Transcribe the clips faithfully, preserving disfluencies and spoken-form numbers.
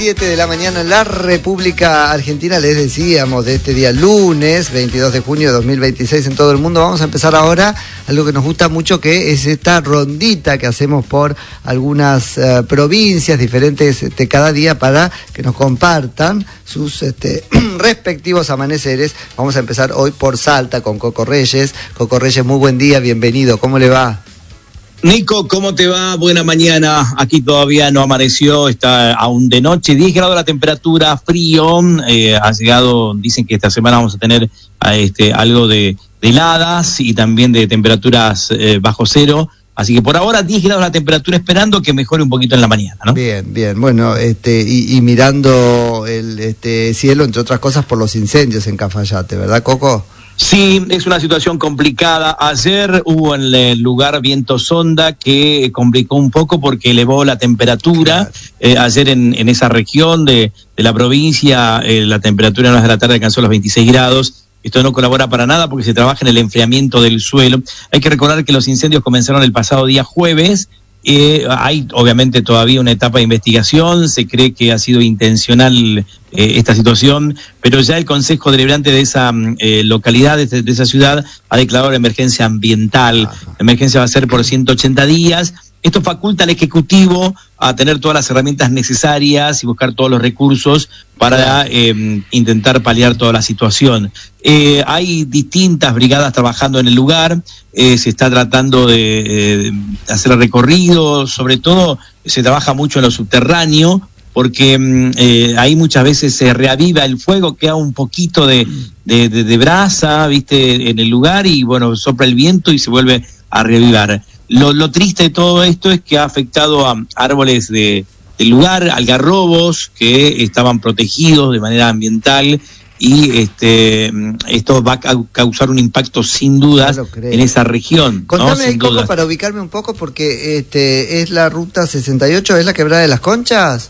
siete de la mañana en la República Argentina, les decíamos de este día lunes veintidós de junio de dos mil veintiséis en todo el mundo. Vamos a empezar ahora algo que nos gusta mucho, que es esta rondita que hacemos por algunas uh, provincias diferentes este, cada día, para que nos compartan sus este, respectivos amaneceres. Vamos a empezar hoy por Salta con Coco Reyes. Coco Reyes, muy buen día, bienvenido, ¿cómo le va? Nico, ¿cómo te va? Buena mañana. Aquí todavía no amaneció, está aún de noche, diez grados la temperatura, frío. Eh, ha llegado, dicen que esta semana vamos a tener este, algo de, de heladas y también de temperaturas eh, bajo cero. Así que por ahora diez grados la temperatura, esperando que mejore un poquito en la mañana, ¿no? Bien, bien. Bueno, este y, y mirando el este cielo, entre otras cosas, por los incendios en Cafayate, ¿verdad, Coco? Sí, es una situación complicada. Ayer hubo en el lugar viento sonda que complicó un poco porque elevó la temperatura. Claro. Eh, ayer en, en esa región de, de la provincia eh, la temperatura en horas de la tarde alcanzó los veintiséis grados. Esto no colabora para nada porque se trabaja en el enfriamiento del suelo. Hay que recordar que los incendios comenzaron el pasado día jueves. Eh, hay obviamente todavía una etapa de investigación, se cree que ha sido intencional eh, esta situación, pero ya el Consejo Deliberante de esa eh, localidad, de, de esa ciudad, ha declarado la emergencia ambiental. La emergencia va a ser por ciento ochenta días. Esto faculta al Ejecutivo a tener todas las herramientas necesarias y buscar todos los recursos para eh, intentar paliar toda la situación. Eh, hay distintas brigadas trabajando en el lugar, eh, se está tratando de, eh, de hacer recorrido, sobre todo se trabaja mucho en lo subterráneo, porque eh, ahí muchas veces se reaviva el fuego, queda un poquito de, de, de, de brasa, viste, en el lugar, y bueno, sopla el viento y se vuelve a reavivar. Lo, lo triste de todo esto es que ha afectado a árboles de, del lugar, algarrobos que estaban protegidos de manera ambiental, y este esto va a causar un impacto sin dudas no en esa región. Contame, ¿no? ahí, Coco, para ubicarme un poco, porque este es la ruta sesenta y ocho, ¿es la Quebrada de las Conchas?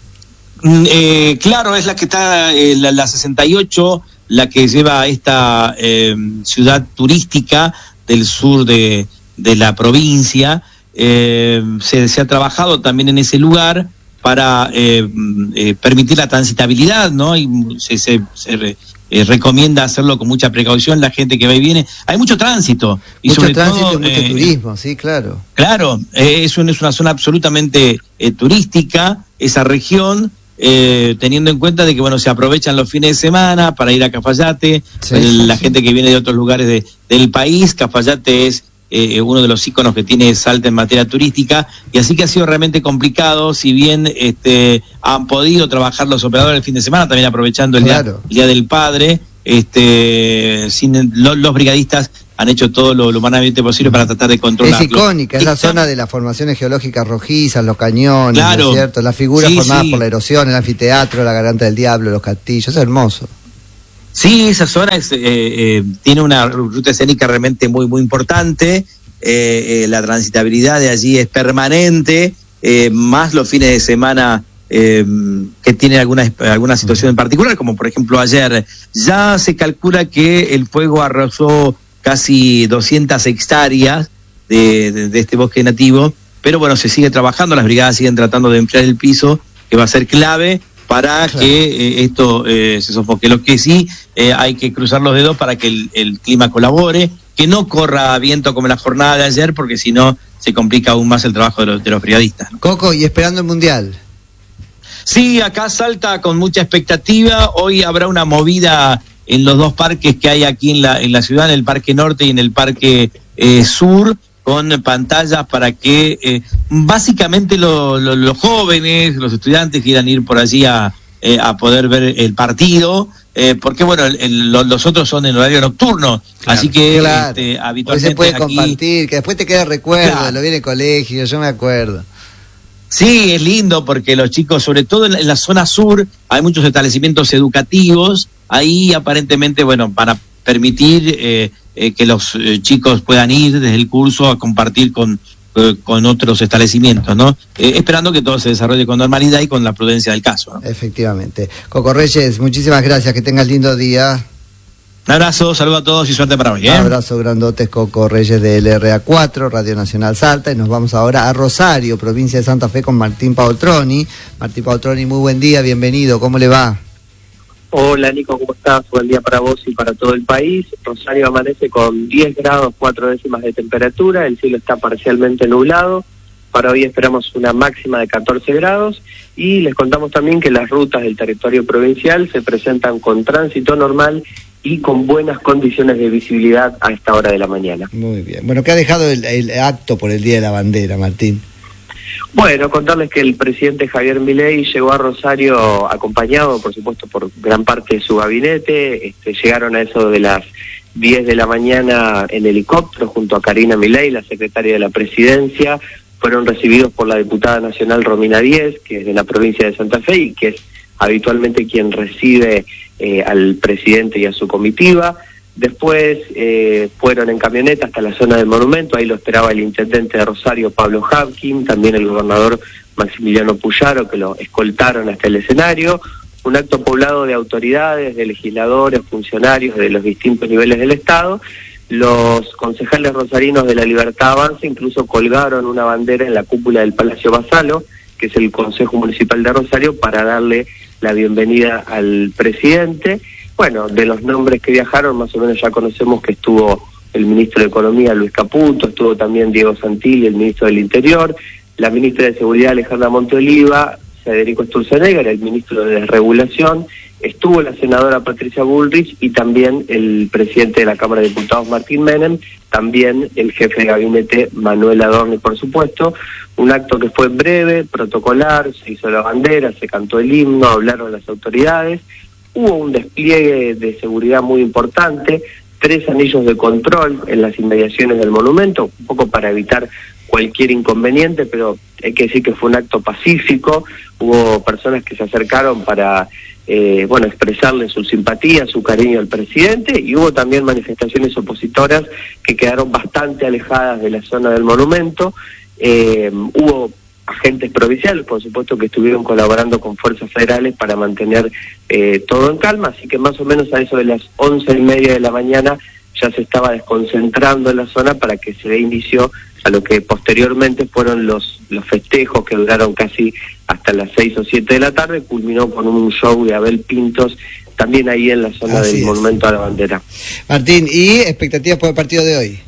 Eh, claro, es la que está, eh, la, la sesenta y ocho, la que lleva a esta eh, ciudad turística del sur de de la provincia. eh, se, se ha trabajado también en ese lugar para eh, eh, permitir la transitabilidad, ¿no? Y se, se, se re, eh, recomienda hacerlo con mucha precaución, la gente que va y viene. Hay mucho tránsito. Y mucho sobre tránsito, todo, mucho eh, turismo, sí, claro. Claro, eh, es, un, es una zona absolutamente eh, turística, esa región, eh, teniendo en cuenta de que, bueno, se aprovechan los fines de semana para ir a Cafayate, sí, el, la sí. gente que viene de otros lugares de, del país. Cafayate es Eh, uno de los íconos que tiene Salta en materia turística, y así que ha sido realmente complicado. Si bien este han podido trabajar los operadores el fin de semana, también aprovechando el, claro. día, el día del padre, este sin lo, los brigadistas han hecho todo lo, lo humanamente posible para tratar de controlarlo. Es icónica, es la zona de las formaciones geológicas rojizas, los cañones, claro, ¿no es cierto? Las figuras sí, formadas sí. por la erosión, el anfiteatro, la garganta del diablo, los castillos, es hermoso. Sí, esa zona es, eh, eh, tiene una ruta escénica realmente muy muy importante, eh, eh, la transitabilidad de allí es permanente, eh, más los fines de semana eh, que tienen alguna, alguna situación en particular, como por ejemplo ayer. Ya se calcula que el fuego arrasó casi doscientas hectáreas de, de, de este bosque nativo, pero bueno, se sigue trabajando, las brigadas siguen tratando de enfriar el piso, que va a ser clave para claro. que eh, esto eh, se sofoque. Lo que sí eh, hay que cruzar los dedos para que el, el clima colabore, que no corra viento como la jornada de ayer, porque si no se complica aún más el trabajo de los, de los brigadistas, ¿no? Coco, y esperando el Mundial. Sí, acá Salta con mucha expectativa. Hoy habrá una movida en los dos parques que hay aquí en la, en la ciudad, en el Parque Norte y en el Parque eh, Sur, con pantallas para que eh, básicamente lo, lo, los jóvenes, los estudiantes quieran ir por allí a, eh, a poder ver el partido, eh, porque bueno, el, el, los otros son en horario nocturno, claro, así que claro. este, habitualmente hoy se puede aquí compartir, que después te queda recuerdo, claro. lo viene el colegio, yo me acuerdo. Sí, es lindo porque los chicos, sobre todo en la, en la zona sur, hay muchos establecimientos educativos, ahí aparentemente, bueno, para permitir eh, eh, que los eh, chicos puedan ir desde el curso a compartir con, eh, con otros establecimientos, ¿no? Eh, esperando que todo se desarrolle con normalidad y con la prudencia del caso, ¿no? Efectivamente. Coco Reyes, muchísimas gracias, que tengas lindo día. Un abrazo, saludo a todos y suerte para hoy. ¿eh? Un abrazo grandotes, Coco Reyes de L R A cuatro, Radio Nacional Salta, y nos vamos ahora a Rosario, provincia de Santa Fe, con Martín Paoltroni. Martín Paoltroni, muy buen día, bienvenido, ¿cómo le va? Hola Nico, ¿cómo estás? Buen día para vos y para todo el país. Rosario amanece con diez grados, cuatro décimas de temperatura, el cielo está parcialmente nublado. Para hoy esperamos una máxima de catorce grados y les contamos también que las rutas del territorio provincial se presentan con tránsito normal y con buenas condiciones de visibilidad a esta hora de la mañana. Muy bien. Bueno, ¿qué ha dejado el, el acto por el Día de la Bandera, Martín? Bueno, contarles que el presidente Javier Milei llegó a Rosario acompañado, por supuesto, por gran parte de su gabinete. Este, llegaron a eso de las diez de la mañana en helicóptero junto a Karina Milei, la secretaria de la Presidencia. Fueron recibidos por la diputada nacional Romina Díez, que es de la provincia de Santa Fe y que es habitualmente quien recibe eh, al presidente y a su comitiva. Después eh, fueron en camioneta hasta la zona del monumento, ahí lo esperaba el intendente de Rosario, Pablo Habkin, también el gobernador Maximiliano Puyaro, que lo escoltaron hasta el escenario. Un acto poblado de autoridades, de legisladores, funcionarios de los distintos niveles del Estado. Los concejales rosarinos de la Libertad Avanza incluso colgaron una bandera en la cúpula del Palacio Basalo, que es el Consejo Municipal de Rosario, para darle la bienvenida al presidente. Bueno, de los nombres que viajaron, más o menos ya conocemos que estuvo el ministro de Economía, Luis Caputo, estuvo también Diego Santilli, el ministro del Interior, la ministra de Seguridad, Alejandra Monteoliva, Federico Sturzenegger, el ministro de Desregulación, estuvo la senadora Patricia Bullrich y también el presidente de la Cámara de Diputados, Martín Menem, también el jefe de gabinete, Manuel Adorni, por supuesto. Un acto que fue breve, protocolar, se hizo la bandera, se cantó el himno, hablaron las autoridades. Hubo un despliegue de seguridad muy importante, tres anillos de control en las inmediaciones del monumento, un poco para evitar cualquier inconveniente, pero hay que decir que fue un acto pacífico. Hubo personas que se acercaron para eh, bueno, expresarle su simpatía, su cariño al presidente, y hubo también manifestaciones opositoras que quedaron bastante alejadas de la zona del monumento. Eh, hubo agentes provinciales, por supuesto, que estuvieron colaborando con fuerzas federales para mantener eh, todo en calma, así que más o menos a eso de las once y media de la mañana ya se estaba desconcentrando en la zona para que se dé inicio a lo que posteriormente fueron los, los festejos que duraron casi hasta las seis o siete de la tarde, culminó con un show de Abel Pintos, también ahí en la zona Así del es. Monumento a la Bandera. Martín, ¿y expectativas por el partido de hoy?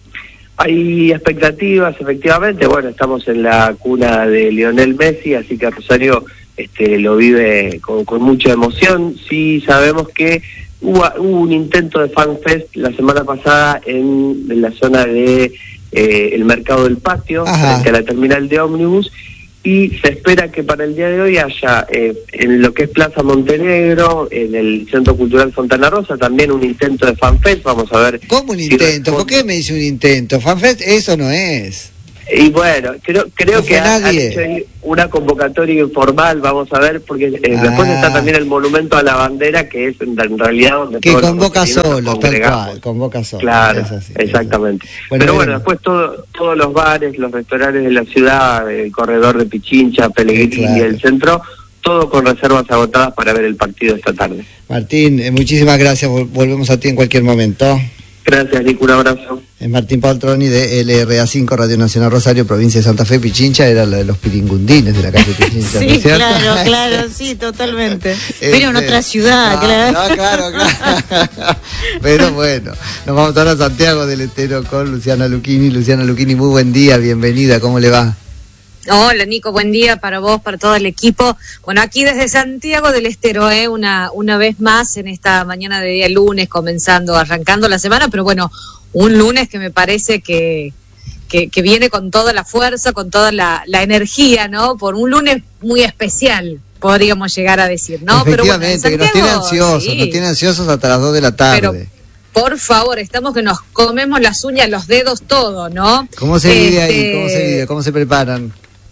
Hay expectativas, efectivamente. Bueno, estamos en la cuna de Lionel Messi, así que Rosario este, lo vive con, con mucha emoción. Sí sabemos que hubo, hubo un intento de FanFest la semana pasada en, en la zona de eh, el Mercado del Patio, Ajá. frente a la terminal de ómnibus, y se espera que para el día de hoy haya eh, en lo que es Plaza Montenegro, en el Centro Cultural Fontana Rosa, también un intento de FanFest. Vamos a ver. ¿Cómo un intento? Si ¿Por qué me dice un intento? FanFest eso no es. Y bueno, creo creo no que han hecho ahí una convocatoria informal, vamos a ver, porque eh, ah. después está también el Monumento a la Bandera, que es en, en realidad donde que convoca solo, tal cual, convoca solo. Claro, es así, exactamente. Es así. Bueno, Pero bueno, después todo, todos los bares, los restaurantes de la ciudad, el corredor de Pichincha, Pellegrini, sí, claro. el centro, todo con reservas agotadas para ver el partido esta tarde. Martín, eh, muchísimas gracias, volvemos a ti en cualquier momento. Gracias, Nico, un abrazo. Es Martín Paoltroni de L R A cinco, Radio Nacional Rosario, provincia de Santa Fe. Pichincha era la de los piringundines de la calle Pichincha. Sí, ¿no es cierto? Claro, claro, sí, totalmente. Pero este, en otra ciudad, no, claro. No, claro, claro. Pero bueno, nos vamos ahora a Santiago del Estero con Luciana Lucchini. Luciana Lucchini, muy buen día, bienvenida, ¿cómo le va? Hola Nico, buen día para vos, para todo el equipo. Bueno, aquí desde Santiago del Estero, ¿eh? una, una vez más en esta mañana de día lunes, comenzando, arrancando la semana, pero bueno, un lunes que me parece que, que, que viene con toda la fuerza, con toda la, la energía, ¿no? Por un lunes muy especial, podríamos llegar a decir, ¿no? Efectivamente, pero bueno, Santiago, que nos tiene ansiosos, sí. nos tiene ansiosos hasta las dos de la tarde. Pero, por favor, estamos que nos comemos las uñas, los dedos, todo, ¿no? ¿Cómo se vive este... ahí? ¿Cómo se vive? ¿Cómo se preparan?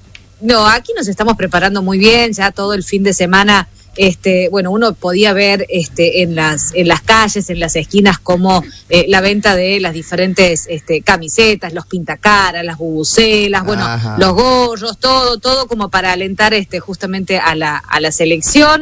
No, aquí nos estamos preparando muy bien, ya todo el fin de semana, este, bueno, uno podía ver este, en las en las calles, en las esquinas, como eh, la venta de las diferentes este, camisetas, los pintacaras, las bubucelas, bueno, Ajá. los gorros, todo, todo como para alentar este, justamente a la, a la selección.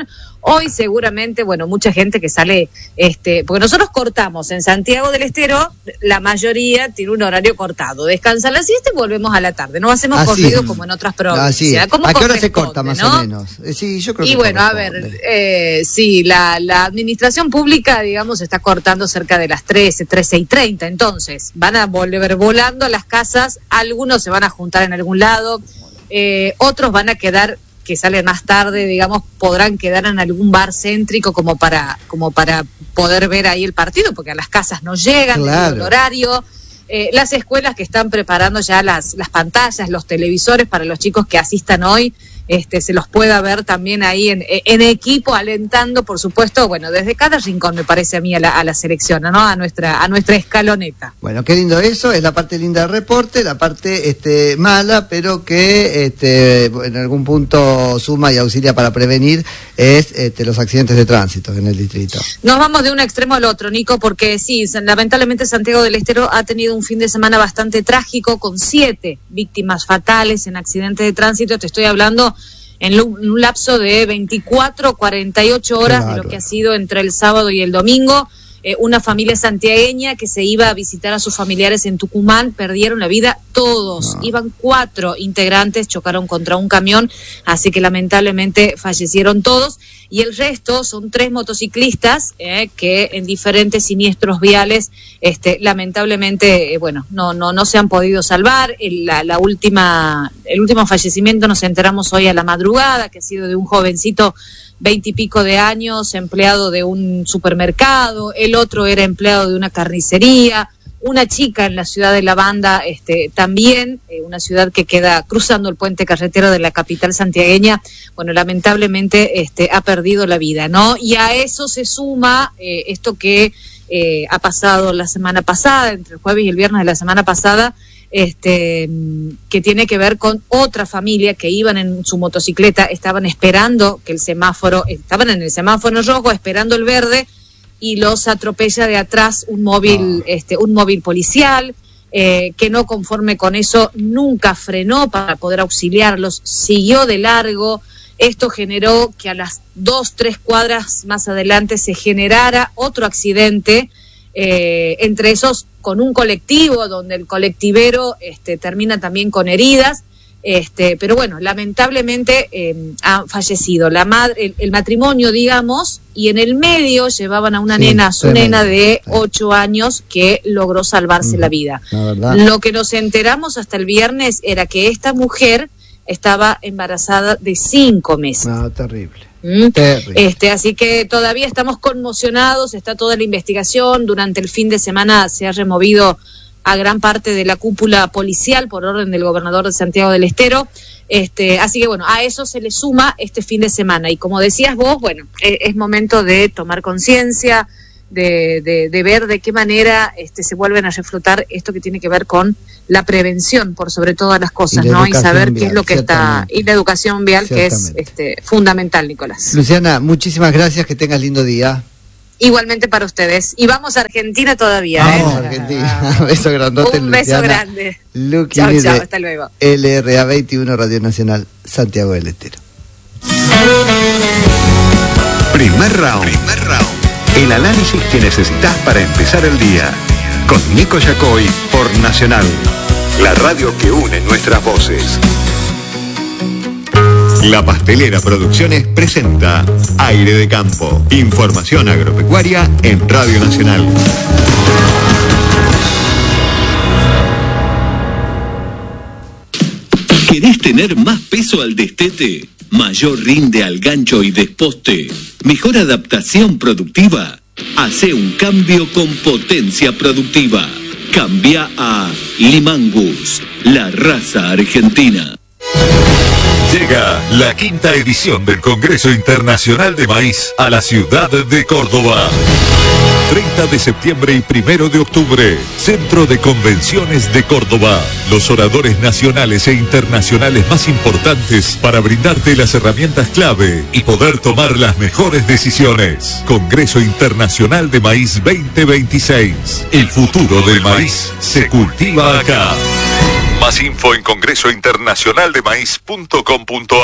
Hoy seguramente, bueno, mucha gente que sale, este, porque nosotros cortamos en Santiago del Estero, la mayoría tiene un horario cortado, descansa a las siete y volvemos a la tarde, no hacemos Así corrido es. como en otras provincias. Así es. ¿Cómo ¿A qué hora se corta corresponde, más no? o menos? Eh, sí, yo creo Y que bueno, a ver, corresponde. eh, sí, la, la administración pública, digamos, está cortando cerca de las trece, trece y treinta, entonces van a volver volando a las casas, algunos se van a juntar en algún lado, eh, otros van a quedar, que salen más tarde, digamos, podrán quedar en algún bar céntrico como para como para poder ver ahí el partido, porque a las casas no llegan, Claro. el horario. Eh, las escuelas que están preparando ya las, las pantallas, los televisores para los chicos que asistan hoy, este, se los pueda ver también ahí en, en equipo, alentando, por supuesto, bueno, desde cada rincón, me parece a mí, a la, a la selección, ¿no? A nuestra, a nuestra escaloneta. Bueno, qué lindo eso, es la parte linda del reporte, la parte este, mala, pero que este, en algún punto suma y auxilia para prevenir, es este, los accidentes de tránsito en el distrito. Nos vamos de un extremo al otro, Nico, porque sí, lamentablemente Santiago del Estero ha tenido un fin de semana bastante trágico, con siete víctimas fatales en accidentes de tránsito. Te estoy hablando en un lapso de veinticuatro, cuarenta y ocho horas, Claro. de lo que ha sido entre el sábado y el domingo. Eh, una familia santiagueña que se iba a visitar a sus familiares en Tucumán, perdieron la vida todos. No. Iban cuatro integrantes, chocaron contra un camión, así que lamentablemente fallecieron todos. Y el resto son tres motociclistas eh, que en diferentes siniestros viales, este, lamentablemente, eh, bueno, no, no, no se han podido salvar. El, la, la última, el último fallecimiento nos enteramos hoy a la madrugada, que ha sido de un jovencito veintipico de años, empleado de un supermercado. El otro era empleado de una carnicería. Una chica en la ciudad de La Banda, este, también, eh, una ciudad que queda cruzando el puente carretero de la capital santiagueña, bueno, lamentablemente este, ha perdido la vida, ¿no? Y a eso se suma eh, esto que eh, ha pasado la semana pasada, entre el jueves y el viernes de la semana pasada, este, que tiene que ver con otra familia que iban en su motocicleta, estaban esperando que el semáforo, estaban en el semáforo rojo, esperando el verde, y los atropella de atrás un móvil, oh. este, un móvil policial, eh, que no conforme con eso nunca frenó para poder auxiliarlos, siguió de largo. Esto generó que a las dos, tres cuadras más adelante se generara otro accidente, eh, entre esos con un colectivo, donde el colectivero este, termina también con heridas. Este, pero bueno, lamentablemente eh, ha fallecido la madre, el, el matrimonio, digamos, y en el medio llevaban a una sí, nena, su tremendo. nena de ocho años, que logró salvarse mm, la vida. La Lo que nos enteramos hasta el viernes era que esta mujer estaba embarazada de cinco meses. No, terrible. ¿Mm? terrible. Este, así que todavía estamos conmocionados, está toda la investigación. Durante el fin de semana se ha removido a gran parte de la cúpula policial por orden del gobernador de Santiago del Estero. Este, así que bueno, a eso se le suma este fin de semana. Y como decías vos, bueno, es, es momento de tomar conciencia, de, de, de ver de qué manera este, se vuelven a reflotar esto que tiene que ver con la prevención, por sobre todas las cosas, y ¿no? Y saber vial, qué es lo que está, y la educación vial, que es este, fundamental, Nicolás. Luciana, muchísimas gracias, que tengas lindo día. Igualmente para ustedes. Y vamos a Argentina todavía. Vamos ¿eh? a Argentina. Un beso grandote, Un Luciana. beso grande. Luqui chao, chao, hasta luego. L R A veintiuno, Radio Nacional, Santiago del Estero. Primer round. Primer round. El análisis que necesitas para empezar el día. Con Nico Yacoy por Nacional. La radio que une nuestras voces. La Pastelera Producciones presenta Aire de Campo. Información agropecuaria en Radio Nacional. ¿Querés tener más peso al destete? ¿Mayor rinde al gancho y desposte? ¿Mejor adaptación productiva? Hacé un cambio con Potencia Productiva. Cambia a Limangus, la raza argentina. Llega la quinta edición del Congreso Internacional de Maíz a la ciudad de Córdoba. treinta de septiembre y primero de octubre, Centro de Convenciones de Córdoba. Los oradores nacionales e internacionales más importantes para brindarte las herramientas clave y poder tomar las mejores decisiones. Congreso Internacional de Maíz veinte veintiséis. El futuro del maíz se cultiva acá. Más info en congreso internacional de maíz punto com punto a r.